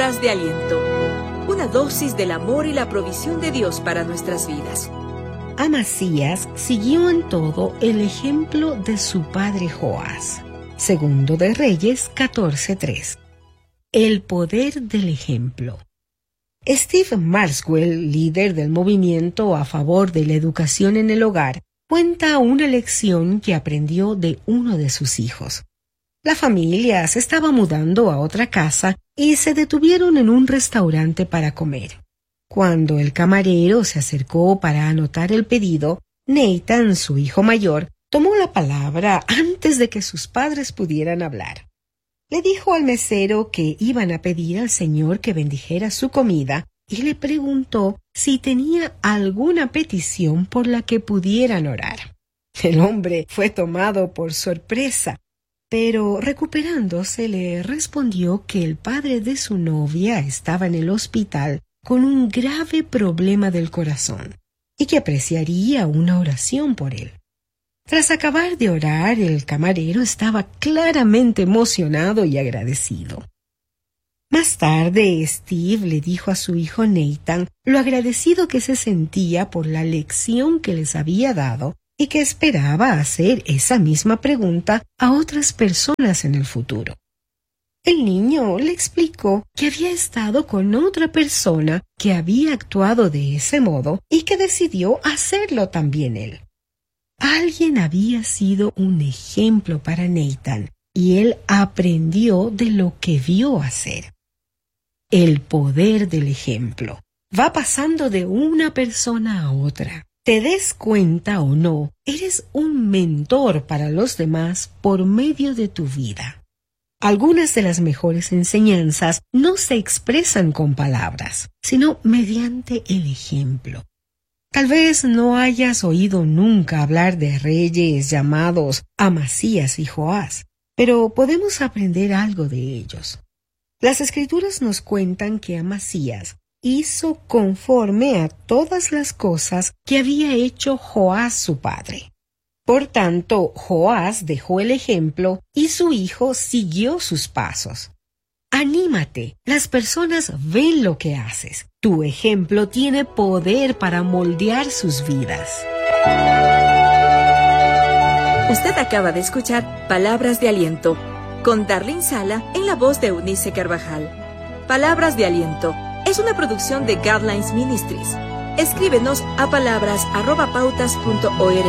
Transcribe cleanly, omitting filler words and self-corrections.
Palabras de aliento. Una dosis del amor y la provisión de Dios para nuestras vidas. Amasías siguió en todo el ejemplo de su padre Joás. Segundo de Reyes 14:3. El poder del ejemplo. Steve Maxwell, líder del movimiento a favor de la educación en el hogar, cuenta una lección que aprendió de uno de sus hijos. La familia se estaba mudando a otra casa y se detuvieron en un restaurante para comer. Cuando el camarero se acercó para anotar el pedido, Nathan, su hijo mayor, tomó la palabra antes de que sus padres pudieran hablar. Le dijo al mesero que iban a pedir al Señor que bendijera su comida y le preguntó si tenía alguna petición por la que pudieran orar. El hombre fue tomado por sorpresa, pero recuperándose le respondió que el padre de su novia estaba en el hospital con un grave problema del corazón y que apreciaría una oración por él. Tras acabar de orar, el camarero estaba claramente emocionado y agradecido. Más tarde, Steve le dijo a su hijo Nathan lo agradecido que se sentía por la lección que les había dado y que esperaba hacer esa misma pregunta a otras personas en el futuro. El niño le explicó que había estado con otra persona que había actuado de ese modo y que decidió hacerlo también él. Alguien había sido un ejemplo para Nathan y él aprendió de lo que vio hacer. El poder del ejemplo va pasando de una persona a otra. Te des cuenta o no, eres un mentor para los demás por medio de tu vida. Algunas de las mejores enseñanzas no se expresan con palabras, sino mediante el ejemplo. Tal vez no hayas oído nunca hablar de reyes llamados Amasías y Joás, pero podemos aprender algo de ellos. Las Escrituras nos cuentan que Amasías hizo conforme a todas las cosas que había hecho Joás su padre. Por tanto, Joás dejó el ejemplo y su hijo siguió sus pasos. Anímate, las personas ven lo que haces. Tu ejemplo tiene poder para moldear sus vidas. Usted acaba de escuchar Palabras de Aliento, con Darlene Sala en la voz de Eunice Carvajal. Palabras de Aliento es una producción de Guidelines Ministries. Escríbenos a palabras@pautas.org.